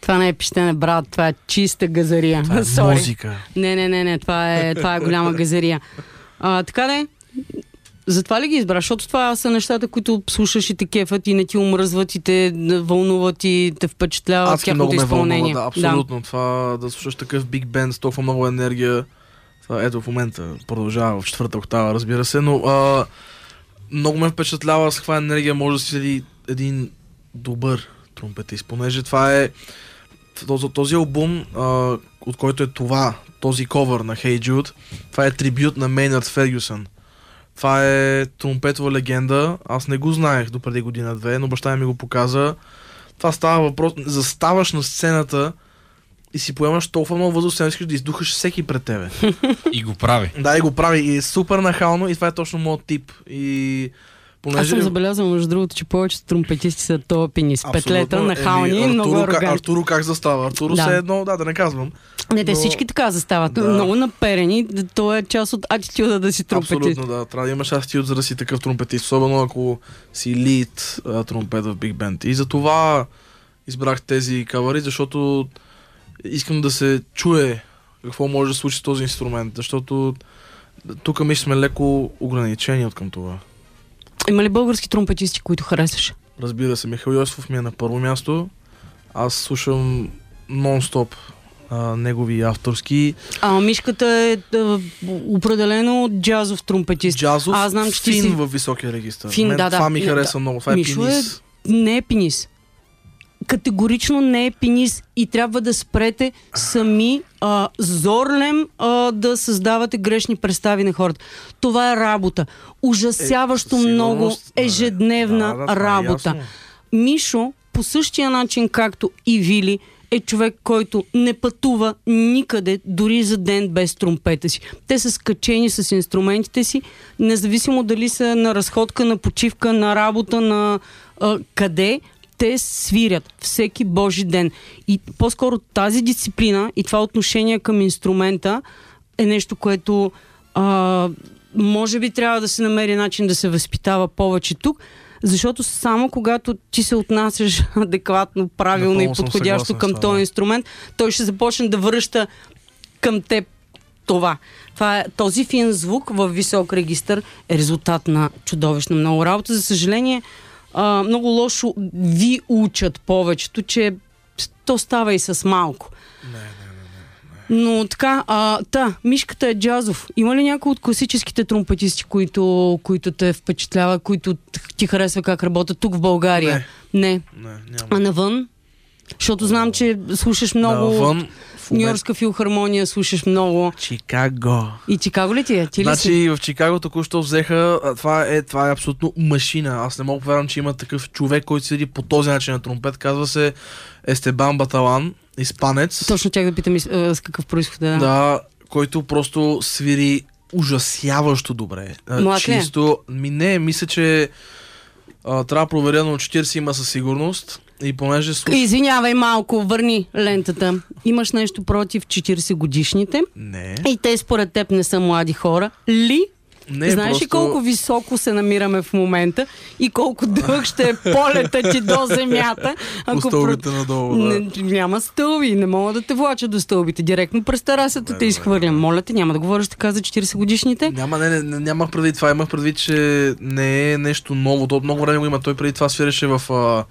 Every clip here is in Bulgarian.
Това не е пищене, брат, това е чиста газария. Това е музика. Не, това е голяма газария. Така де, затова ли ги избра? Защото това са нещата, които слушаш и те кефат и не ти умръзват и те вълнуват и те впечатляват тяхното изпълнение. Да, абсолютно. Това да слушаш такъв биг бенд с толкова много енергия. Това, ето в момента продължава в четвърта октава, разбира се, но много ме впечатлява с каква енергия може да си един добър тромпетист, понеже това е този албум, от който е този ковър на Hey Jude, това е трибют на Мейнард Фергюсън. Това е тромпетова легенда. Аз не го знаех допреди година-две, но баща ми го показа. Това става въпрос. Заставаш на сцената и си поемаш толкова много въздух, искаш да издухаш всеки пред тебе. И го прави. Да, и го прави. И е супер нахално и това е точно моят тип. Аз съм забелязал, между другото, че повечето тромпетисти са топини с петлета, нахални и много арогантни. Артуро как застава? Артуро се едно, да не казвам. Не, те всички така застават. Много наперени. То е част от атитюда да си тромпетист. Абсолютно, да. Трябва да имаш атитюд, за да си такъв тромпетист. Особено ако си лид тромпет в биг бенд. И за това избрах тези кавари, защото искам да се чуе какво може да случи с този инструмент. Защото тук ми сме леко ограничени от към това. Има ли български тромпетисти, които харесваш? Разбира се, Михаил Йосифов ми е на първо място. Аз слушам нон-стоп негови авторски. Мишката е определено джазов тромпетист. Джазов, знам, че фин във високия регистър. Това ми хареса много. Това Мишо е пинис. Не е пинис. Категорично не е пинис и трябва да спрете сами зорлем да създавате грешни представи на хората. Това е работа. Ужасяващо много ежедневна работа. Мишо, по същия начин както и Вили, е човек, който не пътува никъде, дори за ден без тромпета си. Те са скачени с инструментите си, независимо дали са на разходка, на почивка, на работа, на къде, те свирят всеки божи ден. И по-скоро тази дисциплина и това отношение към инструмента е нещо, което може би трябва да се намери начин да се възпитава повече тук, защото само когато ти се отнасяш адекватно, правилно и подходящо към този инструмент, той ще започне да връща към теб това. Този фин звук във висок регистър е резултат на чудовищно много работа. За съжаление, много лошо ви учат повечето, че то става и с малко. Не. Но така, Мишката е джазов. Има ли някой от класическите тромпетисти, които те впечатляват, които ти харесва как работят тук в България? Не. Няма. А навън? Защото знам, че слушаш много... Навън, Нью-Йоркска филхармония, слушаш много. Чикаго. И Чикаго ли ти е? Значи в Чикаго току-що взеха, това е абсолютно машина. Аз не мога повярвам, че има такъв човек, който седи по този начин на тромпет. Казва се Естебан Баталан, испанец. Точно тях да питам с какъв произход е. Да, който просто свири ужасяващо добре. Млад ли е? Чисто, мисля, че трябва да проверя, но 40 има със сигурност. И понеже Извинявай малко, върни лентата. Имаш нещо против 40 годишните? Не. И те според теб не са млади хора ли? Не, знаеш ли колко високо се намираме в момента и колко дълъг ще е полета ти до земята? По стълбите надолу, да. Няма стълби, не мога да те влача до стълбите. Директно през терасата те изхвърлям. Моля те, няма да говориш така за 40 годишните? Нямах предвид това. Имах предвид, че не е нещо ново. От много време го има. Той преди това свиреше в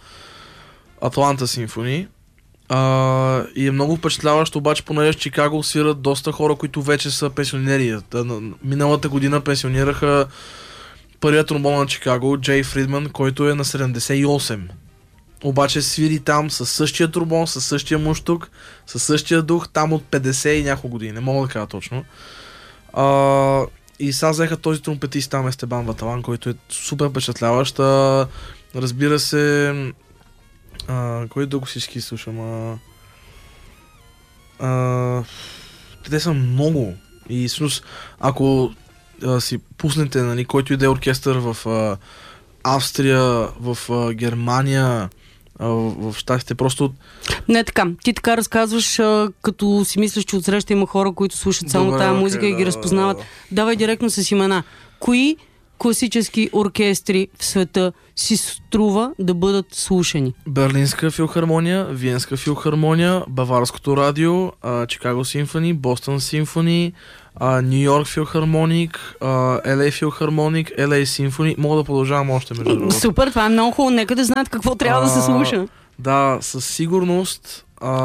Атланта симфони. И е много впечатляващо, обаче понеже в Чикаго свират доста хора, които вече са пенсионери. Миналата година пенсионираха първият тромбон на Чикаго, Джей Фридман, който е на 78. Обаче свири там със същия тромбон, със същия муштук, със същия дух, там от 50 и няколко години. Не мога да кажа точно. И сега взеха този тромпетист там, Естебан Баталан, който е супер впечатляващ. Разбира се, кой дълго всички слушам? Те са много. И всъщност, ако си пуснете, нали, който иде оркестър в Австрия, в Германия, в щатите, просто... Не така. Ти така разказваш, като си мислиш, че отсреща има хора, които слушат само тая музика и ги разпознават. Давай директно с имена. Кои класически оркестри в света си струва да бъдат слушани? Берлинска филхармония, Виенска филхармония, Баварското радио, Чикаго симфони, Бостън симфони, Нью Йорк филхармоник, LA филхармоник, LA симфони. Мога да продължавам още между другото. Супер, това е много хубаво. Нека да знаят какво трябва да се слуша. Да, със сигурност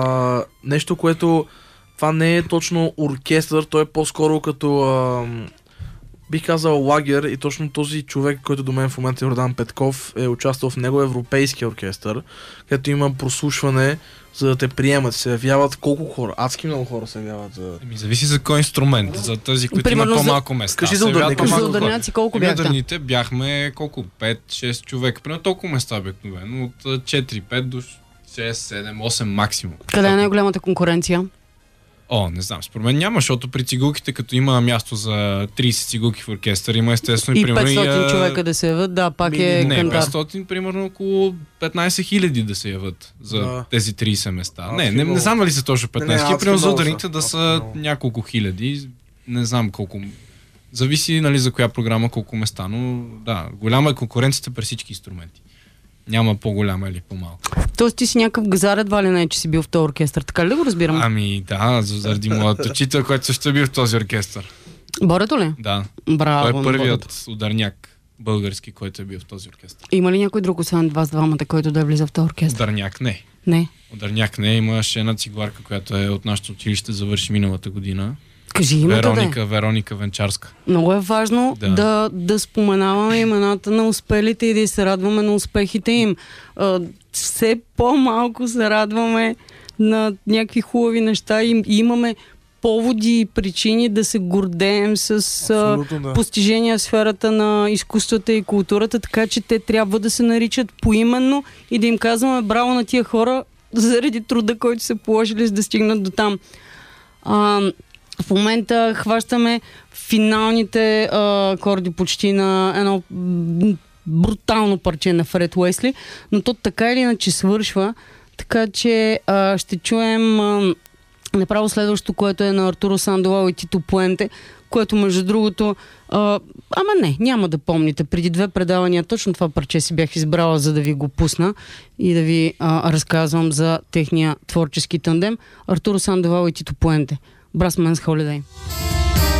нещо, което това не е точно оркестър, той е по-скоро като бих казал лагер и точно този човек, който до мен в момента Йордан Петков е участвал в него европейски оркестър, където има прослушване, за да те приемат. Се явяват колко хора? Адски много хора се явяват. Зависи за кой инструмент. За тези, които имат по-малко места. Кажи за ударняци колко бяхте? Ударните бяхме колко? 5-6 човека. Примерно толкова места обикновено. От 4-5 до 6-7-8 максимум. Къде е най-голямата конкуренция? Не знам. Според мен няма, защото при цигулките, като има място за 30 цигулки в оркестър, има естествено и 500 човека да се яват, да, пак е кантар. 500, примерно около 15 хиляди да се яват за тези 30 места. Не знам дали са точно 15 примерно за ударните да са няколко хиляди. Не знам колко. Зависи, нали, за коя програма, колко места, но да, голяма е конкуренцията при всички инструменти. Няма по-голяма или по-малко. Тоест ти си някакъв газар, едва ли не, че си бил в този оркестър. Така ли да го разбирам? Ами да, заради моят учител, който също е бил в този оркестър. Борето ли? Да. Браво. Той е първият ударняк български, който е бил в този оркестър. Има ли някой друг, освен вас двамата, който да е влиза в този оркестър? Ударняк не. Не. Ударняк не. Имаше една цигуларка, която е от нашото училище, завърши миналата година. Кажи името Вероника Венчарска. Много е важно да споменаваме имената на успелите и да се радваме на успехите им. Все по-малко се радваме на някакви хубави неща и имаме поводи и причини да се гордеем с постижения в сферата на изкуствата и културата, така че те трябва да се наричат поименно и да им казваме браво на тия хора заради труда, който са положили, за да стигнат до там. В момента хващаме финалните акорди почти на едно брутално парче на Фред Уесли, но то така или иначе свършва, така че ще чуем направо следващото, което е на Артуро Сандовал и Тито Пуенте, което между другото няма да помните. Преди 2 предавания точно това парче си бях избрала, за да ви го пусна и да ви разказвам за техния творчески тандем. Артуро Сандовал и Тито Пуенте. Brass Man's Holiday.